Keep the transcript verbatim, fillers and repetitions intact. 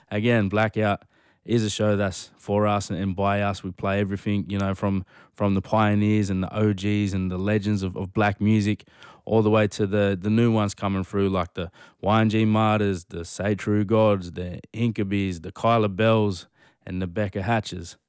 again, Blackout is a show that's for us and, and by us. We play everything, you know, from from the pioneers and the O Gs and the legends of, of black music, all the way to the the new ones coming through, like the Y N G Martyrs, the Say True Gods, the Incubes, the Kyla Bells, and the Becca Hatches.